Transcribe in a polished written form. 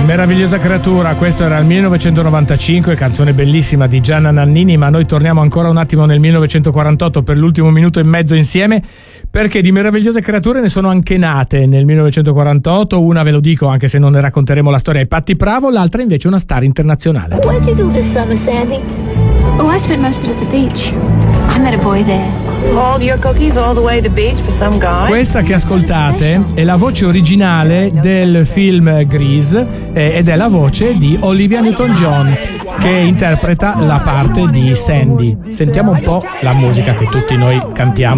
Meravigliosa creatura, questo era il 1995, canzone bellissima di Gianna Nannini, ma noi torniamo ancora un attimo nel 1948 per l'ultimo minuto e mezzo insieme, perché di meravigliose creature ne sono anche nate nel 1948, una ve lo dico anche se non ne racconteremo la storia, è Patti Bravo, l'altra invece una star internazionale. What did you do this summer, Sandy? Oh, I spent most of it at the beach. I met a boy there. Hauled your cookies all the way to the beach for some guy? Questa che ascoltate è la voce originale del film Grease ed è la voce di Olivia Newton-John che interpreta la parte di Sandy. Sentiamo un po' la musica che tutti noi cantiamo